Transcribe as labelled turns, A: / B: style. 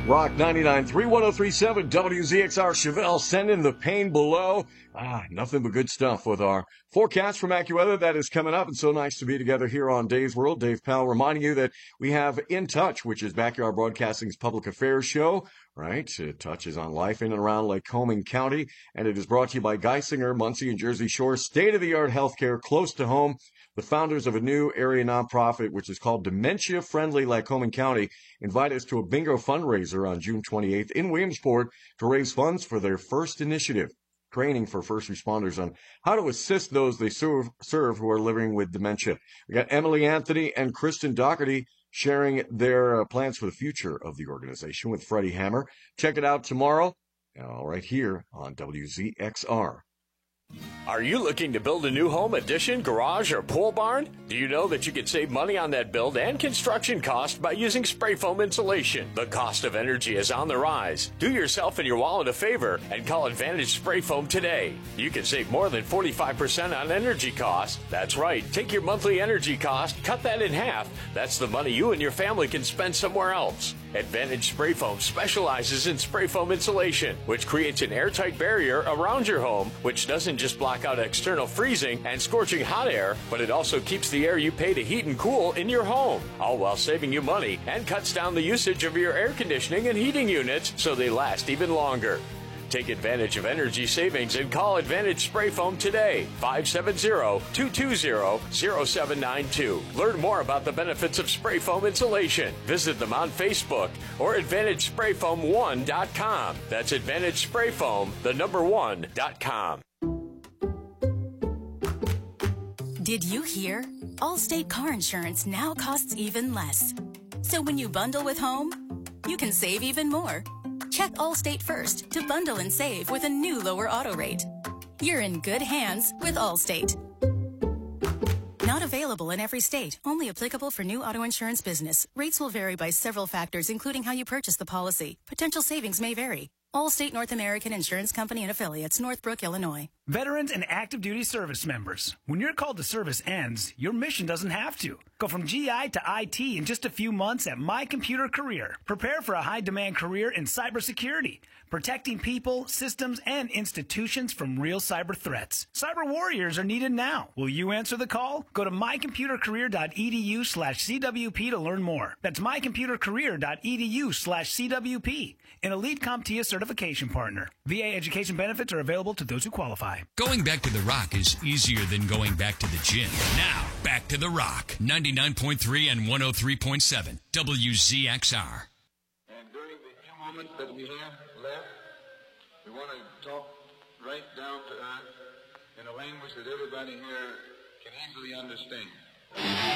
A: Rock 99.3, 103.7 WZXR. Chevelle, send in the pain below. Nothing but good stuff with our forecast from AccuWeather that is coming up. It's so nice to be together here on Dave's World. Dave Powell reminding you that we have In Touch, which is Backyard Broadcasting's public affairs show, right? It touches on life in and around Lycoming County, and it is brought to you by Geisinger, Muncie, and Jersey Shore. State-of-the-art healthcare close to home. The founders of a new area nonprofit, which is called Dementia Friendly Lycoming County, invite us to a bingo fundraiser on June 28th in Williamsport to raise funds for their first initiative, training for first responders on how to assist those they serve who are living with dementia. We got Emily Anthony and Kristen Doherty sharing their plans for the future of the organization with Freddie Hammer. Check it out tomorrow, right here on WZXR.
B: Are you looking to build a new home, addition, garage, or pole barn? Do you know that you can save money on that build and construction cost by using spray foam insulation? The cost of energy is on the rise. Do yourself and your wallet a favor and call Advantage Spray Foam today. You can save more than 45% on energy costs. That's right. Take your monthly energy cost, cut that in half. That's the money you and your family can spend somewhere else. Advantage Spray Foam specializes in spray foam insulation, which creates an airtight barrier around your home, which doesn't just block out external freezing and scorching hot air, but it also keeps the air you pay to heat and cool in your home, all while saving you money and cuts down the usage of your air conditioning and heating units so they last even longer. Take advantage of energy savings and call Advantage Spray Foam today, 570-220-0792. Learn more about the benefits of spray foam insulation. Visit them on Facebook or AdvantageSprayFoam1.com. That's AdvantageSprayFoam, the number 1.com.
C: Did you hear? Allstate car insurance now costs even less. So when you bundle with home, you can save even more. Check Allstate first to bundle and save with a new lower auto rate. You're in good hands with Allstate. Not available in every state. Only applicable for new auto insurance business. Rates will vary by several factors, including how you purchase the policy. Potential savings may vary. Allstate North American Insurance Company and Affiliates, Northbrook, Illinois.
D: Veterans and active duty service members. When your call to service ends, your mission doesn't have to. Go from GI to IT in just a few months at My Computer Career. Prepare for a high-demand career in cybersecurity, protecting people, systems, and institutions from real cyber threats. Cyber warriors are needed now. Will you answer the call? Go to mycomputercareer.edu/CWP to learn more. That's mycomputercareer.edu/CWP. An elite CompTIA certification partner. VA education benefits are available to those who qualify.
E: Going back to the Rock is easier than going back to the gym. Now, back to the Rock. 99.3 and 103.7 WZXR.
F: And during the few moments that we have left, we want to talk right down to earth in a language that everybody here can easily understand.